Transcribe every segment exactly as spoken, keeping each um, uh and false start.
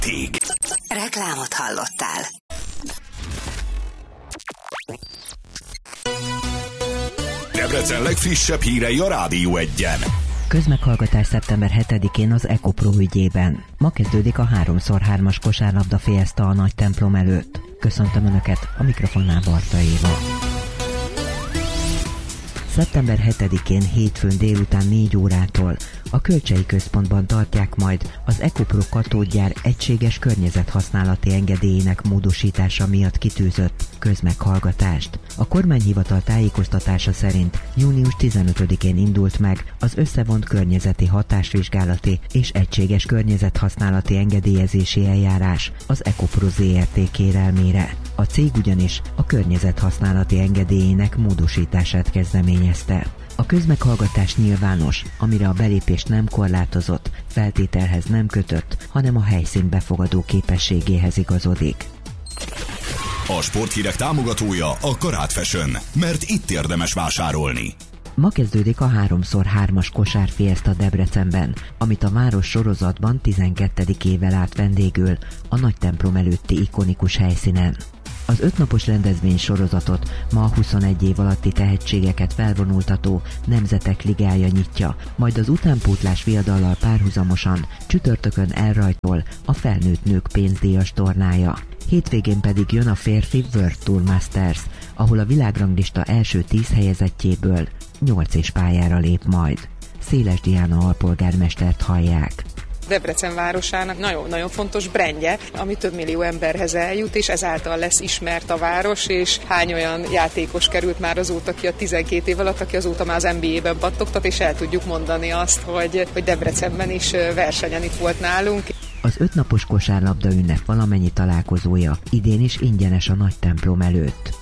Tig. Reklámot hallottál. Debrecen legfrissebb hírei a Rádió Egyen. Közmeghallgatás szeptember hetedikén az EcoPro ügyében. Ma kezdődik a három szor hármas kosárlabda fiesta a nagy templom előtt. Köszöntöm Önöket, a mikrofonnál Barta Éva. szeptember hetedikén hétfőn délután négy órától a Kölcsei Központban tartják majd az EcoPro katódgyár egységes környezethasználati engedélyének módosítása miatt kitűzött közmeghallgatást. A kormányhivatal tájékoztatása szerint június tizenötödikén indult meg az összevont környezeti hatásvizsgálati és egységes környezethasználati engedélyezési eljárás az EcoPro zé er té kérelmére. A cég ugyanis a környezethasználati engedélyének módosítását kezdeményezte. A közmeghallgatás nyilvános, amire a belépést nem korlátozott, feltételhez nem kötött, hanem a helyszín befogadó képességéhez igazodik. A sporthírek támogatója a Karát Fashion, mert itt érdemes vásárolni. Ma kezdődik a három szor hármas kosárfiesta Debrecenben, amit a város sorozatban tizenkettedik évvel át vendégül a nagy templom előtti ikonikus helyszínen. Az ötnapos rendezvény sorozatot ma a huszonegy év alatti tehetségeket felvonultató Nemzetek Ligája nyitja, majd az utánpótlás viadallal párhuzamosan csütörtökön elrajtol a felnőtt nők pénzdíjas tornája. Hétvégén pedig jön a férfi World Tour Masters, ahol a világranglista első tíz helyezettjéből nyolc és pályára lép majd. Széles Diana alpolgármestert hallják. Debrecen városának nagyon-nagyon fontos brandje, ami több millió emberhez eljut, és ezáltal lesz ismert a város, és hány olyan játékos került már azóta ki a tizenkét év alatt, aki azóta már az en bé á-ben pattogtat, és el tudjuk mondani azt, hogy, hogy Debrecenben is versenyen itt volt nálunk. Az ötnapos kosárlabda ünnep valamennyi találkozója idén is ingyenes a nagy templom előtt.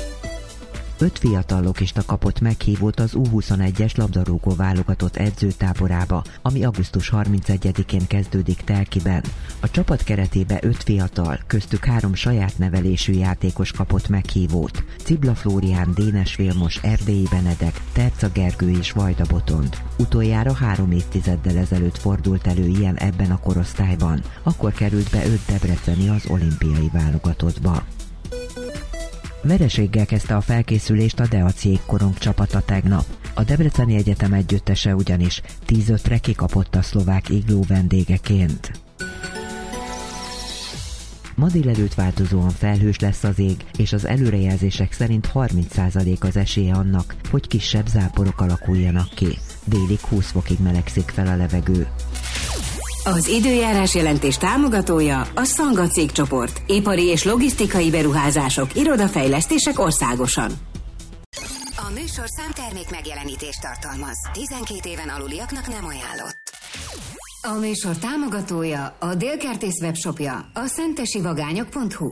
Öt fiatal lokista kapott meghívót az U huszonegyes labdarúgó válogatott edzőtáborába, ami augusztus harmincegyedikén kezdődik Telkiben. A csapat keretébe öt fiatal, köztük három saját nevelésű játékos kapott meghívót. Cibla Flórián, Dénes Vilmos, Erdélyi Benedek, Terca Gergő és Vajda Botond. Utoljára három évtizeddel ezelőtt fordult elő ilyen ebben a korosztályban. Akkor került be öt debreceni az olimpiai válogatottba. Vereséggel kezdte a felkészülést a Deac jégkorong csapata tegnap. A Debreceni Egyetem együttese ugyanis tíz ötre kikapott a szlovák igló vendégeként. Ma délelőtt változóan felhős lesz az ég, és az előrejelzések szerint harminc százalék az esélye annak, hogy kisebb záporok alakuljanak ki. Délig húsz fokig melegszik fel a levegő. Az időjárás jelentés támogatója a Szanga cégcsoport. Ipari és logisztikai beruházások, irodafejlesztések országosan. A műsor számtermék megjelenítést tartalmaz. tizenkét éven aluliaknak nem ajánlott. A műsor támogatója a Délkertész webshopja, a szentesivagányok pont hu.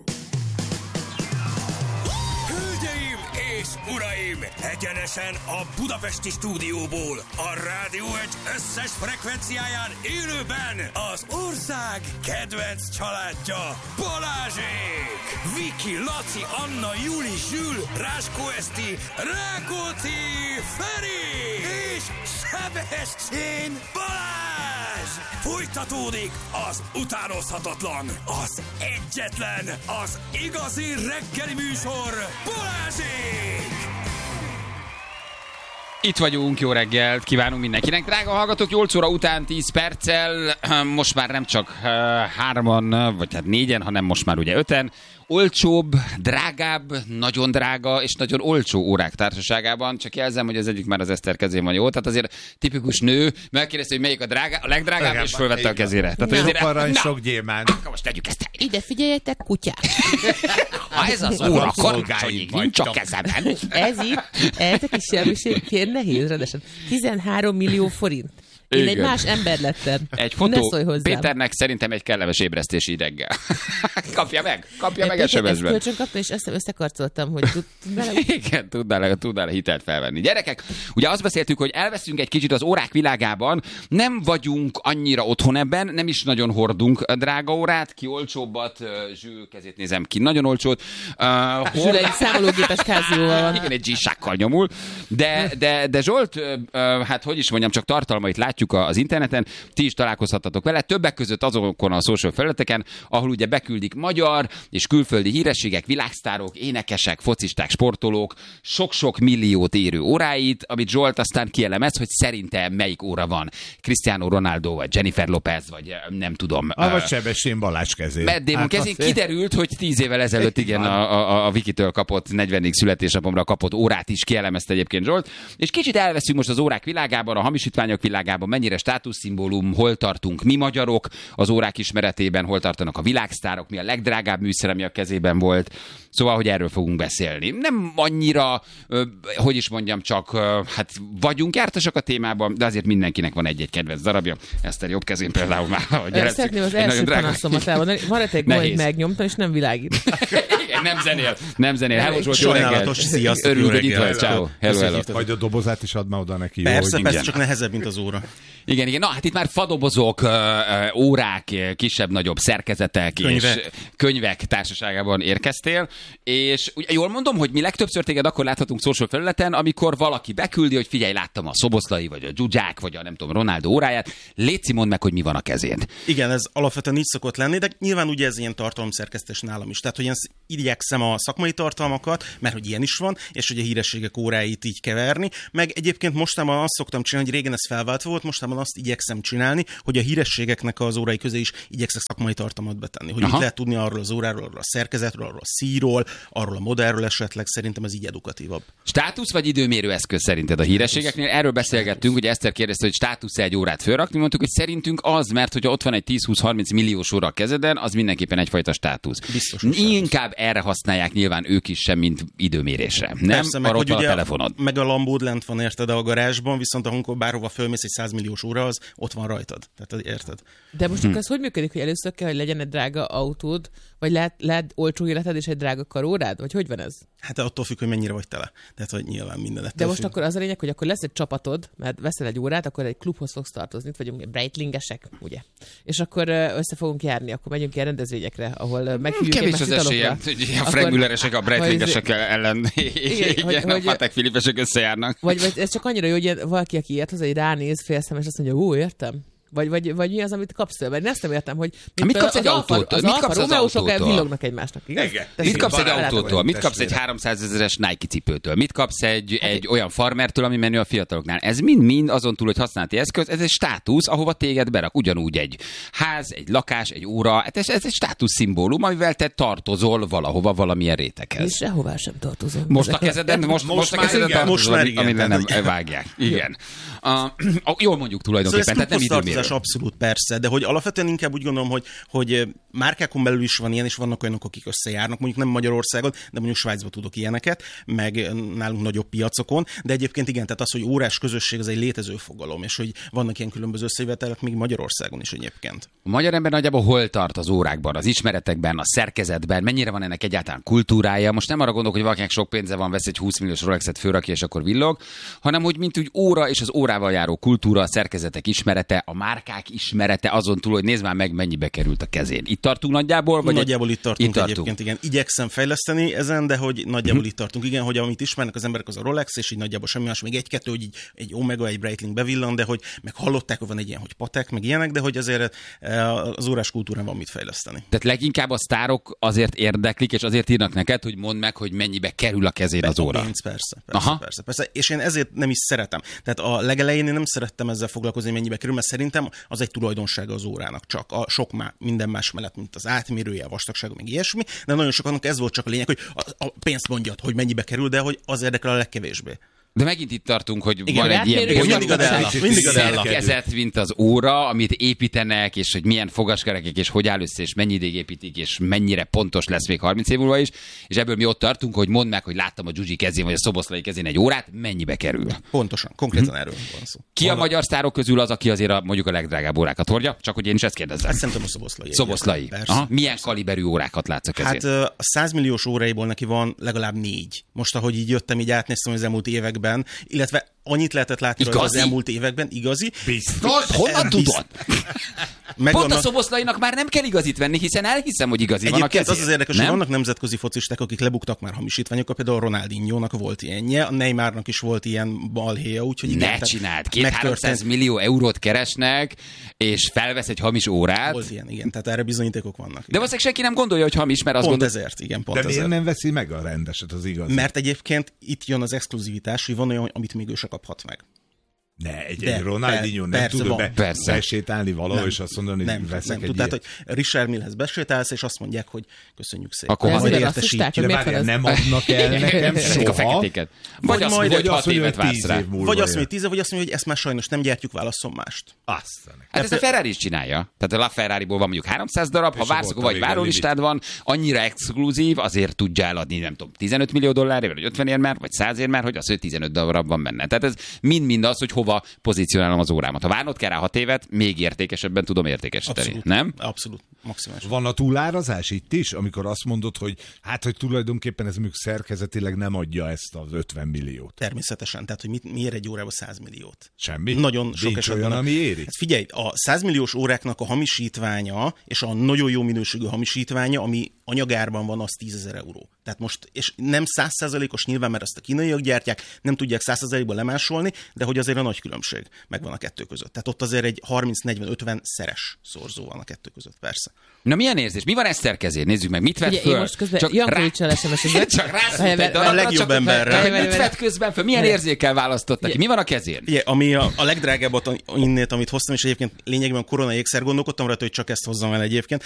Hölgyeim és uraim, egyenesen a budapesti stúdióból, a Rádió Egy összes frekvenciáján élőben az ország kedvenc családja, Balázsék! Viki, Laci, Anna, Juli, Zsül, Ráskó Eszti, Rákóczi, Feri és Sebestyén Balázs! Folytatódik az utánozhatatlan, az egyetlen, az igazi reggeli műsor, Balázsék! Itt vagyunk, jó reggelt kívánunk mindenkinek. Drága hallgatók, nyolc óra után tíz perccel, most már nem csak hárman, vagy hát négyen, hanem most már ugye öten, olcsóbb, drágább, nagyon drága és nagyon olcsó órák társaságában. Csak jelzem, hogy az egyik már az Eszter kezén van, jó? Tehát azért tipikus nő megkérdezte, hogy melyik a, drágá, a legdrágább, igen, és fölvette a kezére. Tehát, sok azért, arany, na, sok gyémánt. Akkor most tegyük ezt el. Ide figyeljetek, kutyák! Ha ez az óra karácsonyig nincs a kezemben. Ez itt, ezek is semmiség, nehéz, rendesen. tizenhárom millió forint. Én igen. Egy más ember lettem. Egy fotó Péternek szerintem egy kellemes ébresztési reggel. Kapja meg, kapja meg es em es-ben. Kölcsön kapta, és össze összekarcoltam, hogy tud, tudnál... Igen, tudnál, tudnál hitelt felvenni. Gyerekek, ugye azt beszéltük, hogy elveszünk egy kicsit az órák világában, nem vagyunk annyira otthon ebben, nem is nagyon hordunk drága órát, ki olcsóbbat, Zsül kezét nézem ki, nagyon olcsót. Uh, hord... Zsül egy számológépes kázióval van. Igen, egy G-sákkal nyomul. De, de, de Zsolt, uh, hát hogy is mondjam, csak tartalmait látjuk, látjuk az interneten, ti is találkozhattatok vele, többek között azokon a social felületeken, ahol ugye beküldik magyar és külföldi hírességek, világsztárok, énekesek, focisták, sportolók, sok-sok milliót érő óráit, amit Zsolt aztán kielemez, hogy szerintem melyik óra van. Cristiano Ronaldo, vagy Jennifer Lopez, vagy nem tudom. A vagy Sebestyén Balázs kezén. Matt Damon hát kezén kiderült, hogy tíz évvel ezelőtt igen a, a, a Vikitől kapott negyvenedik születésnapomra kapott órát is kielemezte egyébként Zsolt. És kicsit elveszünk most az órák világában, a hamisítványok világában, mennyire státuszszimbólum, hol tartunk mi magyarok az órák ismeretében, hol tartanak a világsztárok, mi a legdrágább műszer, ami a kezében volt. Szóval, hogy erről fogunk beszélni. Nem annyira, hogy is mondjam, csak hát vagyunk jártasak a témában, de azért mindenkinek van egy-egy kedvenc darabja. Eszter jobb kezén például már. Szeretném az első panaszomat elmondani. Van egy gond, hogy megnyomtam, és nem világít. Igen, nem zenél. Nem zenél. Hello, Zsolt, jó reggelt. Sziasztok, örülünk, hogy itt vagy. Ciao. Hello, hello. Majd a dobozát is ad már oda neki. Persze, jó, persze, csak nehezebb, mint az óra. Igen, igen. Na, hát itt már fadobozok, órák, kisebb-nagyobb szerkezetek könyvek. és könyvek társaságában érkeztél, és ugye, jól mondom, hogy mi legtöbbször téged akkor láthatunk social felületen, amikor valaki beküldi, hogy figyelj, láttam a Szoboszlai, vagy a Zsuzsák, vagy a nem tudom, Ronaldo óráját, léci, mondd meg, hogy mi van a kezén. Igen, ez alapvetően így szokott lenni, de nyilván ugye ez ilyen tartalomszerkesztés nálam is. Tehát, hogy én igyekszem a szakmai tartalmakat, mert hogy ilyen is van, és hogy a hírességek óráit így keverni, meg egyébként mostában azt szoktam csinálni, hogy régen ez felváltva volt, mostában azt igyekszem csinálni, hogy a hírességeknek az órai közé is igyekszek szakmai tartalmat betenni. Hogy mit lehet tudni arról az óráról, arról a szerkezetről, arról a szíról, arról a modellről esetleg, szerintem ez így edukatívabb. Státusz vagy időmérő eszköz szerinted a hírességeknél? Erről beszélgettünk, hogy Eszter kérdezte, hogy státusz egy órát fölrakni, mondtuk, hogy szerintünk az, mert hogyha ott van egy tíz-húsz-harminc milliós óra a kezeden, az mindenképpen egyfajta státusz. Biztos. Inkább erre használják nyilván ők is sem, mint időmérésre. Nem? Persze, meg, hogy a ugye telefonod. Meg a lambód lent van, érted, a garázsban, viszont amikor bárhova fölmész egy száz milliós óra, az ott van rajtad. Tehát érted? De most hm. akkor ez hogy működik, hogy először kell, hogy legyen egy drága autód, vagy lehet, lehet olcsó életed és egy drága karórád? Vagy hogy van ez? Hát attól függ, hogy mennyire vagy tele. Tehát, hogy nyilván minden. De most függ. Akkor az a lényeg, hogy akkor lesz egy csapatod, mert veszel egy órát, akkor egy klubhoz fogsz tartozni, itt vagyunk Breitlingesek, ugye? És akkor össze fogunk járni, akkor megyünk ilyen rendezvényekre, ahol meghívjuk kevés az esélye, a Frank Mülleresek a Breitlingesek ellen, igen, igen, a Patek Filipesek összejárnak. Vagy, vagy ez csak annyira jó, hogy valaki, aki ért hozzá, hogy ránéz félszem, és azt mondja, ó, értem. Vagy, vagy, vagy mi az, amit kapsz tőle? Mert én ezt nem értem, hogy mit kapsz egy autót? Az Alfa Romeósok villognak egymásnak. Mit kapsz egy autótól? Mit kapsz egy háromszázezeres Nike cipőtől? Mit kapsz egy, egy olyan farmertől, ami menő a fiataloknál? Ez mind-mind azon túl, hogy használati eszköz, ez egy státusz, ahova téged berak. Ugyanúgy egy ház, egy lakás, egy óra, ez, ez egy státuszszimbólum, amivel te tartozol valahova, valamilyen réteghez. És sehová sem tartozom. Most a kezeden, most, most, most a kezeden tartozol, amire nem vágják. Igen. Jól mondjuk tulajdonképpen, tehát nem időmérő. Abszolút, persze, de hogy alapvetően inkább úgy gondolom, hogy, hogy márkákon belül is van ilyen, és vannak olyanok, akik összejárnak, mondjuk nem Magyarországon, de mondjuk Svájcban tudok ilyeneket, meg nálunk nagyobb piacokon, de egyébként igen, tehát az, hogy órás közösség, az egy létező fogalom, és hogy vannak ilyen különböző összejövetelek még Magyarországon is egyébként. A magyar ember nagyjából hol tart az órákban, az ismeretekben, a szerkezetben, mennyire van ennek egyáltalán kultúrája? Most nem arra gondolok, hogy valakinek sok pénze van, vesz egy húsz milliós Rolexet, fölrakja, és akkor villog, hanem hogy mint úgy óra és az órával járó kultúra, a szerkezetek ismerete, a márkák ismerete, azon túl, hogy nézd már meg, mennyibe került a kezén. Itt tartunk nagyjából? Vagy nagyjából itt tartunk, itt tartunk egyébként, igen. Igyekszem fejleszteni ezen, de hogy nagyjából hmm. itt tartunk, igen, hogy amit ismernek az emberek, az a Rolex, és így nagyjából semmi más, még egy-kettő, hogy így, egy Omega, egy Breitling bevillan, de hogy meg hallották, hogy van egy ilyen, hogy Patek, meg ilyenek, de hogy azért az órás kultúrán van mit fejleszteni. Tehát leginkább a sztárok azért érdeklik, és azért írnak neked, hogy mondd meg, hogy mennyibe kerül a kezén az óra. Pénz, persze, persze, persze, persze. És én ezért nem is szeretem. Tehát a legelején én nem szerettem ezzel foglalkozni, mennyibe kerül, mert szerintem az egy tulajdonsága az órának, csak a sok má, minden más mellett, mint az átmérője, a vastagsága, meg ilyesmi, de nagyon sokannak ez volt csak a lényeg, hogy a, a pénzt mondjad, hogy mennyibe kerül, de hogy az érdekel a legkevésbé. De megint itt tartunk, hogy igen, van egy ilyen szerkezet, mint az óra, amit építenek, és hogy milyen fogaskerekek, és hogy áll össze, és mennyi ideig építik, és mennyire pontos lesz még harminc év múlva is, és ebből mi ott tartunk, hogy mondd meg, hogy láttam a Zsuzsi kezén, vagy a Szoboszlai kezén egy órát, mennyibe kerül. Pontosan, konkrétan erről van szó. Ki a magyar sztárok közül az, aki azért a, mondjuk a legdrágább órákat hordja? Csak hogy én is ezt kérdezzem. Ezt szerintem a Szoboszlai. Szoboszlai. Aha. Milyen persze. Kaliberű órákat látsz a kezén? Hát a száz milliós óráiból neki van legalább négy. Most, ahogy így jöttem, így átnéztem az elmúlt években, illetve annyit lehetett látni rajta az elmúlt években, igazi. Biztos? Honnan tudod? Meg Pont vannak... a Szoboszlainak már nem kell igazit venni, hiszen elhiszem, hogy igazi van a Egyébként kezén. az az érdekes, hogy vannak nemzetközi focisták, akik lebuktak már hamisítványokat, például Ronaldinho-nak volt ilyenje, a Neymarnak is volt ilyen balhéja, úgyhogy igen, Ne csináld, két-háromszáz millió eurót keresnek, és felvesz egy hamis órát. Volt ilyen, igen, tehát erre bizonyítékok vannak. Igen. De valószínűleg senki nem gondolja, hogy hamis, mert azt pont gondol... ezért, igen, pont De miért ezért. nem veszi meg a rendeset, az igaz? Mert egyébként itt jön az exkluzivitás, hogy van olyan, amit még ő se kaphat meg. Ne, egy, De, egy Ronaldinho nem persze tud van. be, Persze. besétálni valahol, Nem. és azt mondani, hogy Nem, veszek nem egy tud. ilyet. Tehát, hogy Richard Millhez besétálsz, és azt mondják, hogy köszönjük szépen. Akkor De majd azért értesítjük. rasszisták, hogy De miért van várjál, ez? nem adnak el nekem Ezek a soha. feketéket. Vagy, Vagy azt, majd hogy Vagy hat azt mondja, évet hogy vársz tíz rá. év múlva Vagy azt jön. mondja, tíze, vagy azt mondja, hogy ezt már sajnos nem gyártjuk, válasszon mást. Azt. Hát ezt a Ferrari is csinálja. Tehát a LaFerrari-ból van mondjuk háromszáz darab, ha És vársz, volt a vagy vége várólistád van, annyira exkluzív, azért tudja eladni, nem tudom, tizenöt millió dollárért, vagy ötvenért már, vagy százért már, hogy az, hogy tizenöt darab van benne. Tehát ez mind-mind az, hogy hova pozícionálom az órámat. Ha várnod kell rá hat évet, még értékesebben tudom értékesíteni. Abszolút. Nem? Abszolút. Maximális. Van a túlárazás itt is, amikor azt mondod, hogy hát, hogy tulajdonképpen ez mondjuk szerkezetileg nem adja ezt az ötven milliót. Természetesen. Tehát, hogy mit, miért egy órába száz milliót? Semmi? Nagyon sok Nincs esetben. olyan, ami éri? Hát figyelj, a száz milliós óráknak a hamisítványa, és a nagyon jó minőségű hamisítványa, ami anyagárban van, az tízezer euró. Tehát most, és nem száz százalékos nyilván, mert azt a kínaiak gyártják, nem tudják száz százalékban lemásolni, de hogy azért a nagy különbség megvan a kettő között. Tehát ott azért egy harminc negyven ötven szeres szorzó van a kettő között, persze. Na milyen érzés? Mi van Eszter kezén? Nézzük meg, mit vett Ugye, föl? én most közben Jankovics-el es em es-ezett. Csak rászült Várj, egy várj, darabra, a legjobb csak- emberre. Csak Várj, várj, mit várj. vett közben föl? Milyen érzékkel választottak ki? Mi van a kezén? Ugye, ami a, a legdrágábbat innét, amit hoztam, és egyébként lényegében korona ékszer, gondolkodtam rajta, hogy csak ezt hozzam el egyébként.